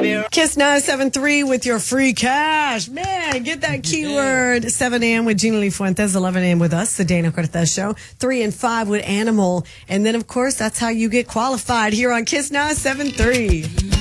baby. Kiss 973 with your free cash. Man, get that keyword. 7 a.m. with Gina Lee Fuentes, 11 a.m. with us, the Dana Cortez Show, 3 and 5 with Animal. And then, of course, that's how you get qualified here on Kiss 973.